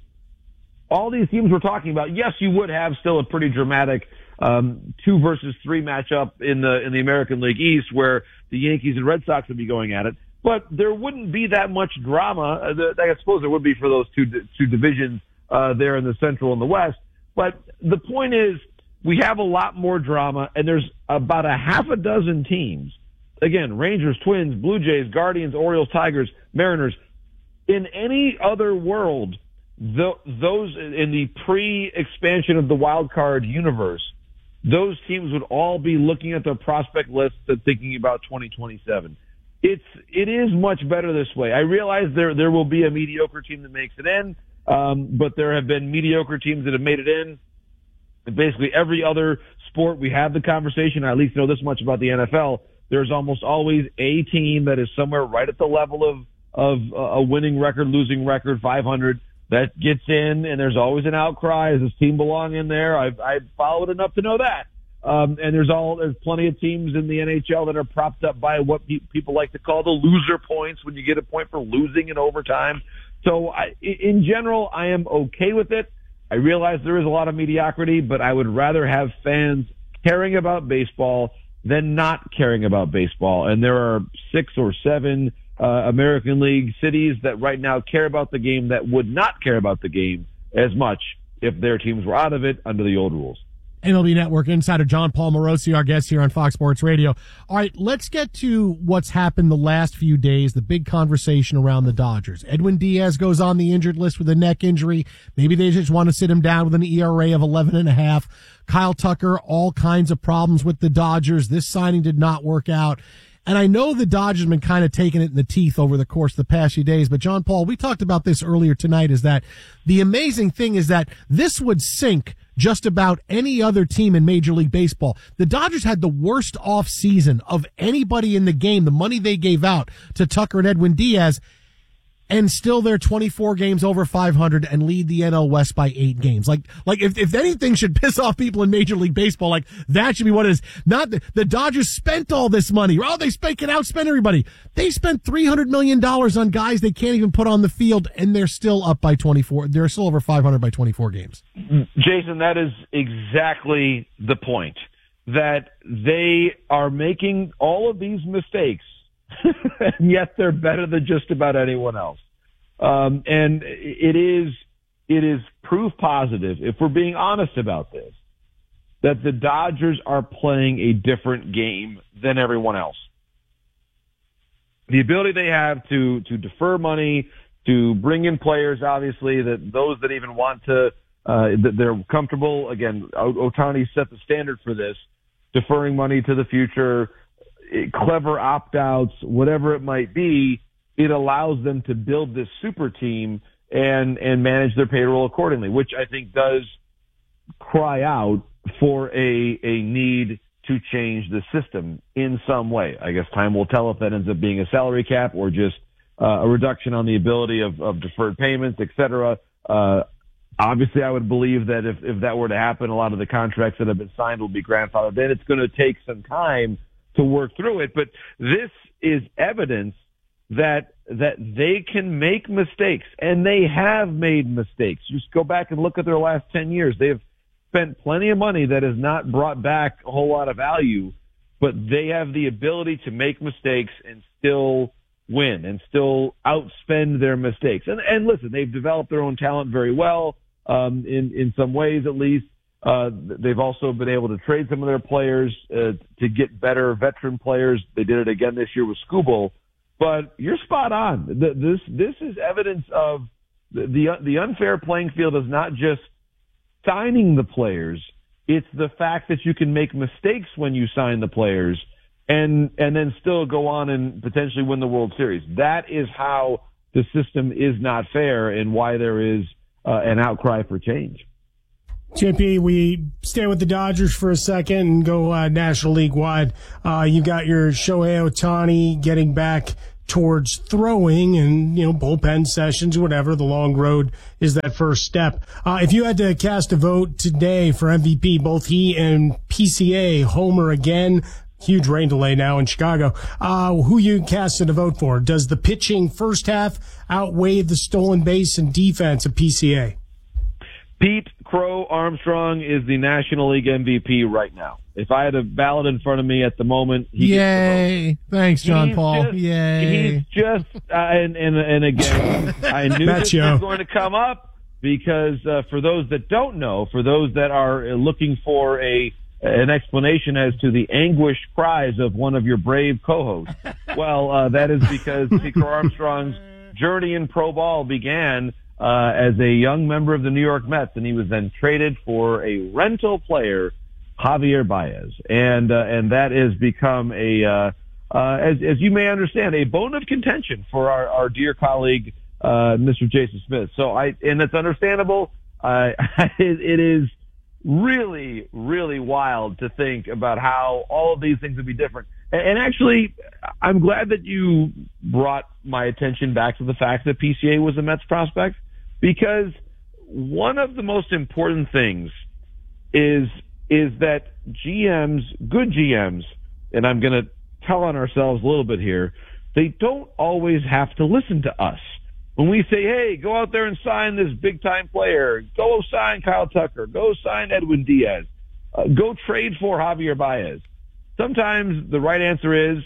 all these teams we're talking about, yes, you would have still a pretty dramatic um, two versus three matchup in the in the American League East where the Yankees and Red Sox would be going at it. But there wouldn't be that much drama. Uh, I suppose there would be for those two two divisions uh, there in the Central and the West. But the point is, we have a lot more drama, and there's about a half a dozen teams. Again, Rangers, Twins, Blue Jays, Guardians, Orioles, Tigers, Mariners. In any other world, the, those in the pre-expansion of the wild card universe, those teams would all be looking at their prospect lists and thinking about twenty twenty-seven. It's it is much better this way. I realize there there will be a mediocre team that makes it in, um, but there have been mediocre teams that have made it in. Basically every other sport we have the conversation. I at least know this much about the N F L. There's almost always a team that is somewhere right at the level of of a winning record, losing record, five hundred that gets in, and there's always an outcry. Does this team belong in there? I've I've followed enough to know that. Um, and there's all there's plenty of teams in the N H L that are propped up by what pe- people like to call the loser points when you get a point for losing in overtime. So I, in general, I am okay with it. I realize there is a lot of mediocrity, but I would rather have fans caring about baseball than not caring about baseball. And there are six or seven uh, American League cities that right now care about the game that would not care about the game as much if their teams were out of it under the old rules. M L B Network insider John Paul Morosi, our guest here on Fox Sports Radio. All right, let's get to what's happened the last few days, the big conversation around the Dodgers. Edwin Diaz goes on the injured list with a neck injury. Maybe they just want to sit him down with an E R A of eleven and a half. Kyle Tucker, all kinds of problems with the Dodgers. This signing did not work out. And I know the Dodgers have been kind of taking it in the teeth over the course of the past few days, but John Paul, we talked about this earlier tonight, is that the amazing thing is that this would sink just about any other team in Major League Baseball. The Dodgers had the worst off season of anybody in the game. The money they gave out to Tucker and Edwin Diaz, and still they're twenty-four games over five hundred and lead the N L West by eight games. Like, like if, if anything should piss off people in Major League Baseball, like that should be what it is. Not the, the Dodgers spent all this money. Oh, they spent, can outspend everybody. They spent three hundred million dollars on guys they can't even put on the field, and they're still up by twenty-four. They're still over five hundred by twenty-four games. Jason, that is exactly the point. That they are making all of these mistakes, and yet they're better than just about anyone else. Um, and it is, it is proof positive, if we're being honest about this, that the Dodgers are playing a different game than everyone else. The ability they have to, to defer money, to bring in players, obviously, that those that even want to, uh, that they're comfortable. Again, Ohtani set the standard for this, deferring money to the future, clever opt-outs, whatever it might be. It allows them to build this super team and, and manage their payroll accordingly, which I think does cry out for a, a need to change the system in some way. I guess time will tell if that ends up being a salary cap or just uh, a reduction on the ability of, of deferred payments, et cetera. Uh, obviously, I would believe that if, if that were to happen, a lot of the contracts that have been signed will be grandfathered. Then it's going to take some time to work through it. But this is evidence that that they can make mistakes, and they have made mistakes. Just go back and look at their last ten years. They have spent plenty of money that has not brought back a whole lot of value, but they have the ability to make mistakes and still win and still outspend their mistakes. And, and listen, they've developed their own talent very well, um, in, in some ways at least. Uh, they've also been able to trade some of their players uh, to get better veteran players. They did it again this year with Skubal. But you're spot on. The, this this is evidence of the, the the unfair playing field is not just signing the players. It's the fact that you can make mistakes when you sign the players and and then still go on and potentially win the World Series. That is how the system is not fair and why there is uh, an outcry for change. J P, we stay with the Dodgers for a second and go uh, National League wide. Uh, you got your Shohei Ohtani getting back towards throwing and, you know, bullpen sessions, whatever. The long road is that first step. Uh, if you had to cast a vote today for M V P, both he and P C A, Homer again, huge rain delay now in Chicago, uh, who you casted a vote for? Does the pitching first half outweigh the stolen base and defense of P C A? Pete Crow Armstrong is the National League M V P right now. If I had a ballot in front of me at the moment, he Yay. Thanks, John he's Paul. Just, Yay. He's just, uh, and, and, and again, I knew this was going to come up because uh, for those that don't know, for those that are looking for a an explanation as to the anguished cries of one of your brave co-hosts, well, uh, that is because Pete Crow Armstrong's journey in pro ball began Uh, as a young member of the New York Mets, and he was then traded for a rental player, Javier Baez, and uh, and that has become a, uh, uh, as as you may understand, a bone of contention for our, our dear colleague, uh, Mister Jason Smith. So I, and it's understandable. Uh, it, it is really, really wild to think about how all of these things would be different. And, and actually, I'm glad that you brought my attention back to the fact that P C A was a Mets prospect. Because one of the most important things is is that G Ms, good G Ms, and I'm going to tell on ourselves a little bit here, they don't always have to listen to us. When we say, hey, go out there and sign this big-time player, go sign Kyle Tucker, go sign Edwin Diaz, uh, go trade for Javier Baez, sometimes the right answer is,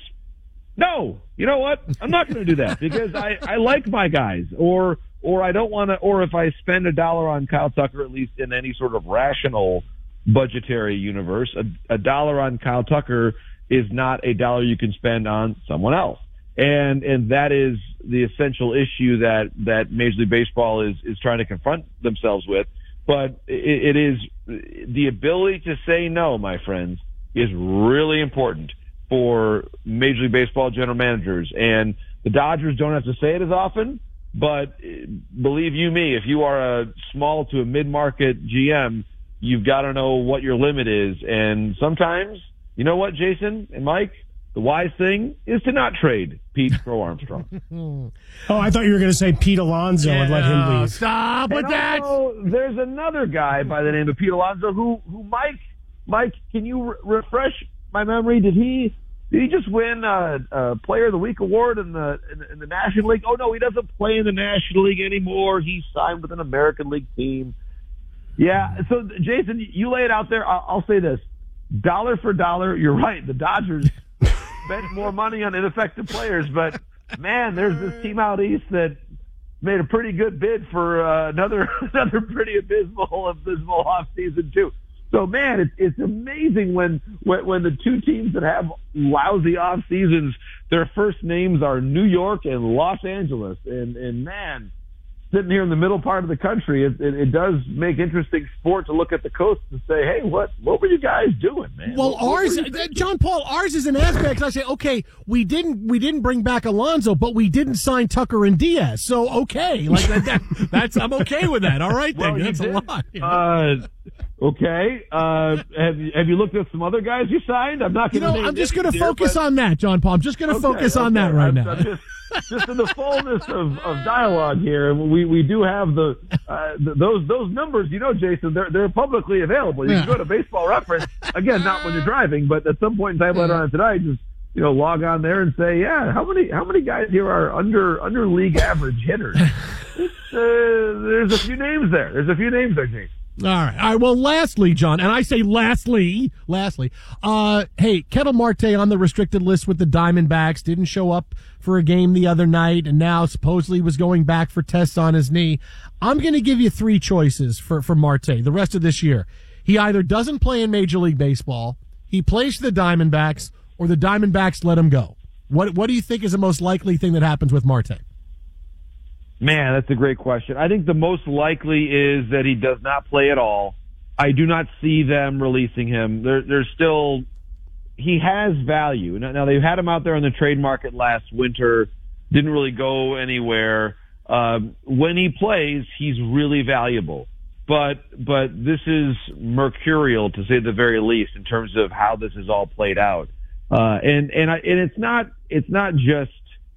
no, you know what? I'm not going to do that because I, I like my guys, or or I don't want to, or if I spend a dollar on Kyle Tucker, at least in any sort of rational budgetary universe, a, a dollar on Kyle Tucker is not a dollar you can spend on someone else. And and that is the essential issue that, that Major League Baseball is, is trying to confront themselves with. But it, it is the ability to say no, my friends, is really important for Major League Baseball general managers. And the Dodgers don't have to say it as often, but believe you me, if you are a small to a mid-market G M, you've got to know what your limit is. And sometimes, you know what, Jason and Mike, the wise thing is to not trade Pete Crow Armstrong. Oh, I thought you were going to say Pete Alonso yeah, and let him leave. Stop with and that. Also, there's another guy by the name of Pete Alonso who, who Mike, Mike, can you re- refresh my memory? Did he did he just win a, a Player of the Week award in the, in the in the National League? Oh no, he doesn't play in the National League anymore. He signed with an American League team. Yeah. So Jason, you lay it out there. I'll, I'll say this: dollar for dollar, you're right. The Dodgers spent more money on ineffective players, but man, there's this team out east that made a pretty good bid for uh, another another pretty abysmal abysmal offseason too. So man, it's it's amazing when, when when the two teams that have lousy off seasons, their first names are New York and Los Angeles, and and man, sitting here in the middle part of the country, it, it, it does make interesting sport to look at the coast and say, hey, what what were you guys doing, man? Well, what, what ours, John Paul, ours is an aspect. I say, okay, we didn't we didn't bring back Alonso, but we didn't sign Tucker and Diaz. So okay, like that, that that's I'm okay with that. All right, then. Well, That's a lot. You know? Uh, okay. Uh, have you have you looked at some other guys you signed? I'm not You going to. know, I'm just going to here, focus but... on that, John Paul. I'm just going to Okay, focus on okay. that right I'm, now. I'm just, just in the fullness of, of dialogue here, we we do have the uh, th- those those numbers. You know, Jason, they're they're publicly available. You Yeah. can go to Baseball Reference again, not when you're driving, but at some point in time later on tonight, just you know log on there and say, yeah, how many how many guys here are under under league average hitters? It's, uh, there's a few names there. There's a few names there, Jason. All right. All right. Well, lastly, John, and I say lastly, lastly, uh, hey, Ketel Marte on the restricted list with the Diamondbacks didn't show up for a game the other night, and now supposedly was going back for tests on his knee. I'm going to give you three choices for, for Marte the rest of this year. He either doesn't play in Major League Baseball, he plays for the Diamondbacks, or the Diamondbacks let him go. What, what do you think is the most likely thing that happens with Marte? Man, that's a great question. I think the most likely is that he does not play at all, I do not see them releasing him. There, there's still, he has value. Now, now, they've had him out there on the trade market last winter, didn't really go anywhere. Um, when he plays, he's really valuable. But, but this is mercurial, to say the very least, in terms of how this is all played out. Uh, and, and, I, and it's not, it's not just,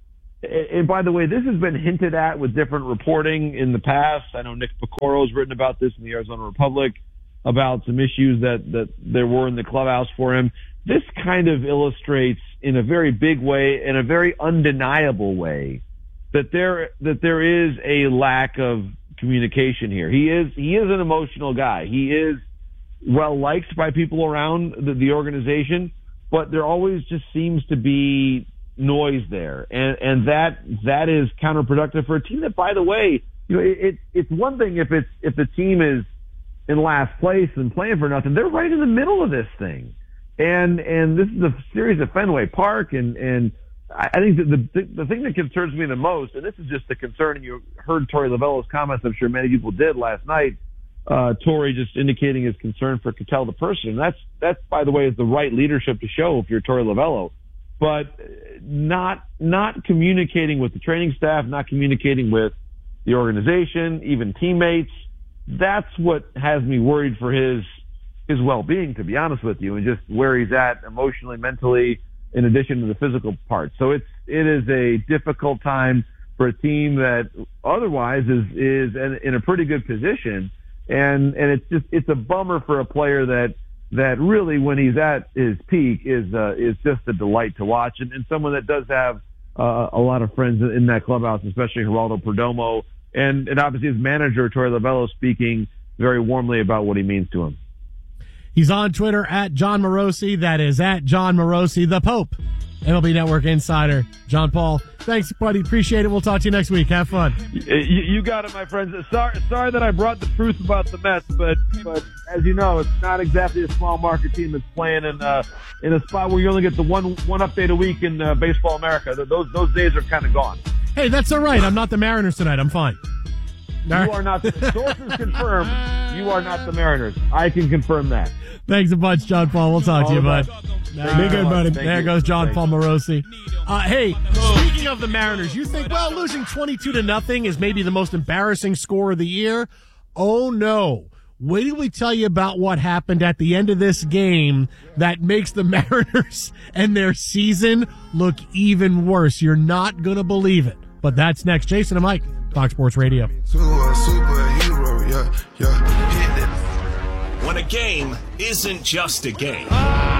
and by the way, this has been hinted at with different reporting in the past. I know Nick Picoro has written about this in the Arizona Republic, about some issues that, that there were in the clubhouse for him. This kind of illustrates in a very big way, in a very undeniable way, that there, that there is a lack of communication here. He is, he is an emotional guy. He is well liked by people around the, the organization, but there always just seems to be noise there. And, and that, that is counterproductive for a team that, by the way, you know, it, it, it's one thing if it's, if the team is in last place and playing for nothing. They're right in the middle of this thing. And, and this is a series at Fenway Park. And, and I think that the, the thing that concerns me the most, and this is just the concern, and you heard Torey Lovullo's comments, I'm sure many people did last night, uh, Torey just indicating his concern for Cattell the person. And that's, that's, by the way, is the right leadership to show if you're Torey Lovullo. But not, not communicating with the training staff, not communicating with the organization, even teammates. That's what has me worried for his, his well-being, to be honest with you, and just where he's at emotionally, mentally, in addition to the physical part. So it's, it is a difficult time for a team that otherwise is, is in, in a pretty good position. And, and it's just, it's a bummer for a player that, that really, when he's at his peak, is, uh, is just a delight to watch. And, and someone that does have, uh, a lot of friends in that clubhouse, especially Geraldo Perdomo, and, and obviously his manager, Torey Lovullo, speaking very warmly about what he means to him. He's on Twitter at John Morosi. That is at John Morosi, the Pope. M L B Network insider, John Paul. Thanks, buddy. Appreciate it. We'll talk to you next week. Have fun. You, you got it, my friends. Sorry, sorry that I brought the truth about the Mets, but but as you know, it's not exactly a small market team that's playing in uh, in a spot where you only get the one one update a week in uh, Baseball America. Those those days are kind of gone. Hey, that's all right. I'm not the Mariners tonight. I'm fine. You are not. The sources confirm you are not the Mariners. I can confirm that. Thanks a bunch, John Paul. We'll talk All to you, bud. Be good, buddy. There you. goes John Thanks. Paul Morosi. Uh, hey, speaking of the Mariners, you think, well, losing twenty-two to nothing is maybe the most embarrassing score of the year? Oh, no. Wait till we tell you about what happened at the end of this game that makes the Mariners and their season look even worse. You're not going to believe it. But that's next. Jason and Mike, Fox Sports Radio. To a superhero, yeah, yeah. Hit it. When a game isn't just a game,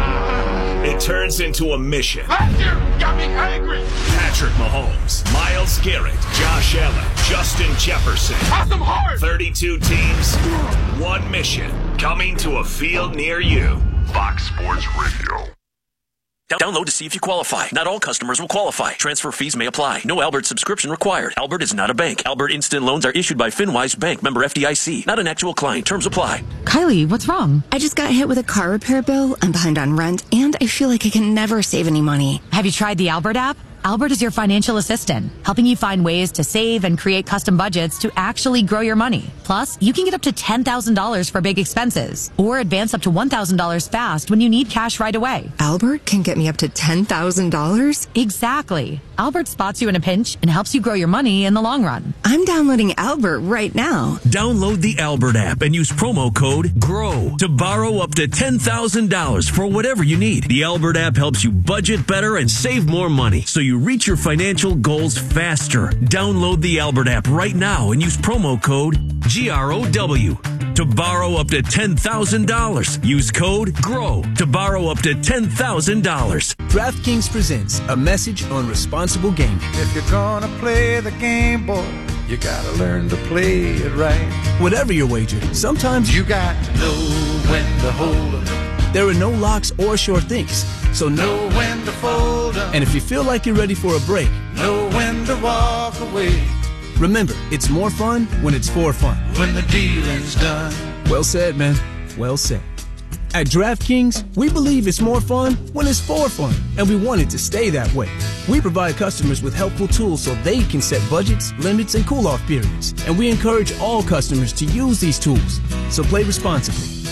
it turns into a mission. Last year got me angry. Patrick Mahomes, Myles Garrett, Josh Allen, Justin Jefferson. Awesome hard. thirty-two teams, one mission. Coming to a field near you. Fox Sports Radio. Download to see if you qualify. Not all customers will qualify. Transfer fees may apply. No Albert subscription required. Albert is not a bank. Albert Instant Loans are issued by FinWise Bank, member F D I C. Not an actual client. Terms apply. Kylie, what's wrong? I just got hit with a car repair bill. I'm behind on rent, and I feel like I can never save any money. Have you tried the Albert app? Albert is your financial assistant, helping you find ways to save and create custom budgets to actually grow your money. Plus, you can get up to ten thousand dollars for big expenses or advance up to one thousand dollars fast when you need cash right away. Albert can get me up to ten thousand dollars? Exactly. Albert spots you in a pinch and helps you grow your money in the long run. I'm downloading Albert right now. Download the Albert app and use promo code GROW to borrow up to ten thousand dollars for whatever you need. The Albert app helps you budget better and save more money so you reach your financial goals faster. Download the Albert app right now and use promo code G R O W to borrow up to ten thousand dollars. Use code GROW to borrow up to ten thousand dollars. DraftKings presents a message on responsible gaming. If you're gonna play the game, boy, you gotta learn to play it right. Whatever your wager, sometimes you got to know when to hold 'em. There are no locks or sure things, so know when to fold 'em. And if you feel like you're ready for a break, know when to walk away. Remember, it's more fun when it's for fun. When the dealing's done. Well said, man. Well said. At DraftKings, we believe it's more fun when it's for fun, and we want it to stay that way. We provide customers with helpful tools so they can set budgets, limits, and cool-off periods, and we encourage all customers to use these tools. So play responsibly.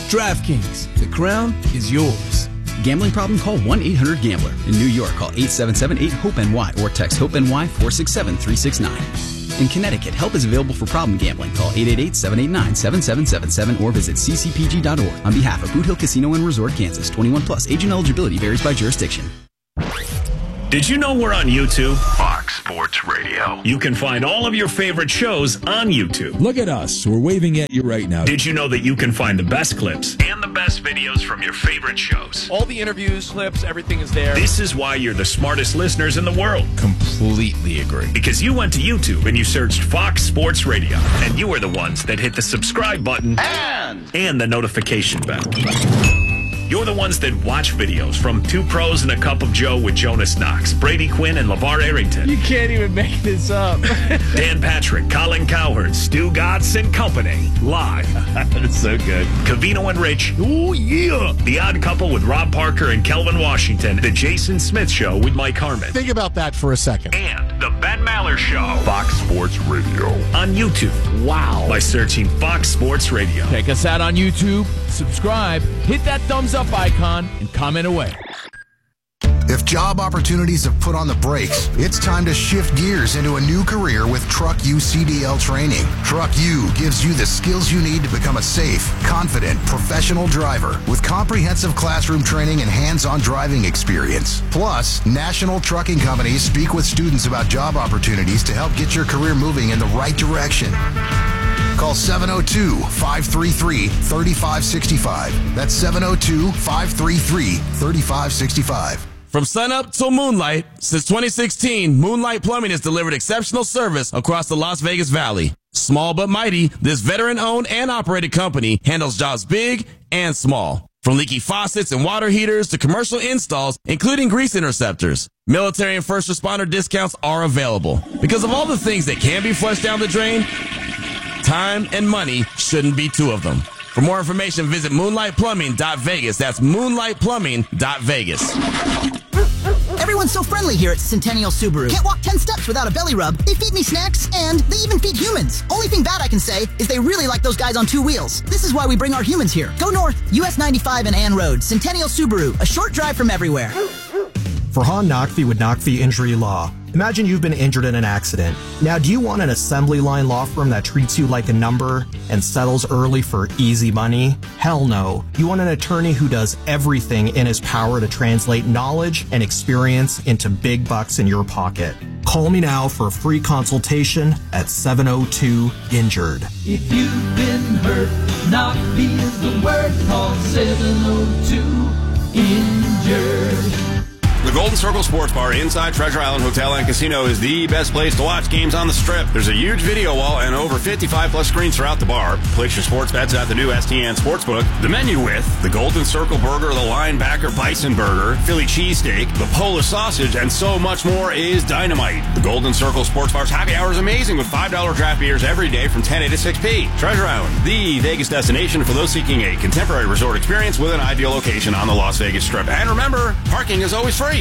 DraftKings, the crown is yours. Gambling problem? Call one eight hundred gambler. In New York, call eight seven seven eight hope N Y or text HOPE-NY four six seven three six nine. In Connecticut, help is available for problem gambling. Call eight eight eight seven eight nine seven seven seven seven or visit c c p g dot org. On behalf of Boot Hill Casino and Resort, Kansas, twenty-one plus. Agent eligibility varies by jurisdiction. Did you know we're on YouTube? Fox Sports Radio. You can find all of your favorite shows on YouTube. Look at us. We're waving at you right now. Did you know that you can find the best clips and the best videos from your favorite shows? All the interviews, clips, everything is there. This is why you're the smartest listeners in the world. Completely agree. Because you went to YouTube and you searched Fox Sports Radio, and you are the ones that hit the subscribe button and, and the notification bell. You're the ones that watch videos from Two Pros and a Cup of Joe with Jonas Knox, Brady Quinn, and LeVar Arrington. You can't even make this up. Dan Patrick, Colin Cowherd, Stu Gatz and Company. Live. That's so good. Covino and Rich. Oh, yeah. The Odd Couple with Rob Parker and Kelvin Washington. The Jason Smith Show with Mike Harmon. Think about that for a second. And The Ben Maller Show. Fox Sports Radio. On YouTube. Wow. By searching Fox Sports Radio. Check us out on YouTube. Subscribe. Hit that thumbs up icon and comment away. If job opportunities have put on the brakes, it's time to shift gears into a new career with Truck U C D L training. Truck U gives you the skills you need to become a safe, confident, professional driver with comprehensive classroom training and hands-on driving experience. Plus, national trucking companies speak with students about job opportunities to help get your career moving in the right direction. Call seven oh two, five three three, three five six five. That's seven oh two, five three three, three five six five. From sunup till moonlight, since twenty sixteen, Moonlight Plumbing has delivered exceptional service across the Las Vegas Valley. Small but mighty, this veteran-owned and operated company handles jobs big and small. From leaky faucets and water heaters to commercial installs, including grease interceptors. Military and first responder discounts are available. Because of all the things that can be flushed down the drain, time and money shouldn't be two of them. For more information, visit moonlight plumbing dot vegas. That's moonlight plumbing dot vegas. Everyone's so friendly here at Centennial Subaru. Can't walk ten steps without a belly rub. They feed me snacks, and they even feed humans. Only thing bad I can say is they really like those guys on two wheels. This is why we bring our humans here. Go north, U S ninety-five and Ann Road. Centennial Subaru, a short drive from everywhere. Farhan Naqvi with Naqvi Injury Law. Imagine you've been injured in an accident. Now, do you want an assembly line law firm that treats you like a number and settles early for easy money? Hell no. You want an attorney who does everything in his power to translate knowledge and experience into big bucks in your pocket. Call me now for a free consultation at seven oh two injured. If you've been hurt, Naqvi is the word. Call seven oh two injured. The Golden Circle Sports Bar inside Treasure Island Hotel and Casino is the best place to watch games on the Strip. There's a huge video wall and over fifty-five plus screens throughout the bar. Place your sports bets at the new S T N Sportsbook. The menu with the Golden Circle Burger, the Linebacker Bison Burger, Philly Cheesesteak, the Polish Sausage, and so much more is dynamite. The Golden Circle Sports Bar's happy hour is amazing with five dollar draft beers every day from ten a to six p. Treasure Island, the Vegas destination for those seeking a contemporary resort experience with an ideal location on the Las Vegas Strip. And remember, parking is always free.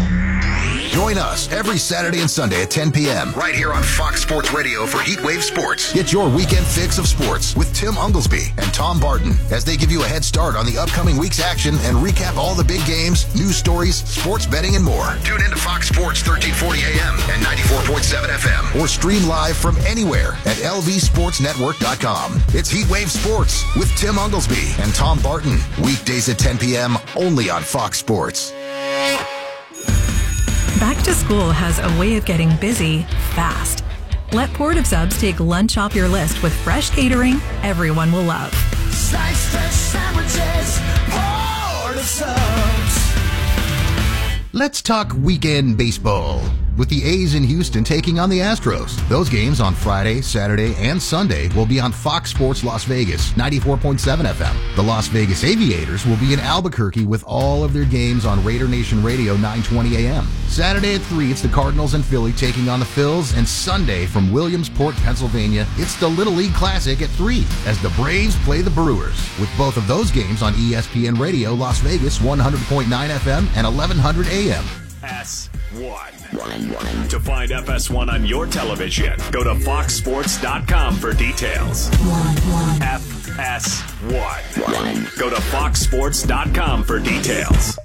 Join us every Saturday and Sunday at ten p.m. right here on Fox Sports Radio for Heatwave Sports. Get your weekend fix of sports with Tim Unglesby and Tom Barton as they give you a head start on the upcoming week's action and recap all the big games, news stories, sports betting, and more. Tune in to Fox Sports thirteen forty a m and ninety-four point seven F M or stream live from anywhere at L V sports network dot com. It's Heatwave Sports with Tim Unglesby and Tom Barton. Weekdays at ten p.m. only on Fox Sports. Back to school has a way of getting busy fast. Let Port of Subs take lunch off your list with fresh catering everyone will love. Slice fresh sandwiches, Port of Subs. Let's talk weekend baseball with the A's in Houston taking on the Astros. Those games on Friday, Saturday, and Sunday will be on Fox Sports Las Vegas, ninety-four point seven F M. The Las Vegas Aviators will be in Albuquerque with all of their games on Raider Nation Radio, nine twenty a m. Saturday at three, it's the Cardinals and Philly taking on the Phils, and Sunday from Williamsport, Pennsylvania, it's the Little League Classic at three as the Braves play the Brewers, with both of those games on E S P N Radio Las Vegas, one hundred point nine F M and eleven hundred A M. S one. To find F S one on your television, go to fox sports dot com for details. F S one. Go to fox sports dot com for details.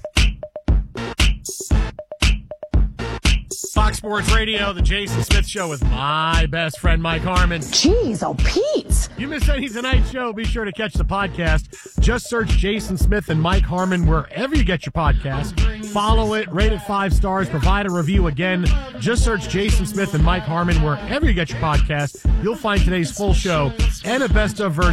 Fox Sports Radio, the Jason Smith Show with my best friend, Mike Harmon. Jeez, oh, Pete. You missed any of tonight's show, be sure to catch the podcast. Just search Jason Smith and Mike Harmon wherever you get your podcast. Follow it, rate it five stars, provide a review. Again, just search Jason Smith and Mike Harmon wherever you get your podcast. You'll find today's full show and a best of version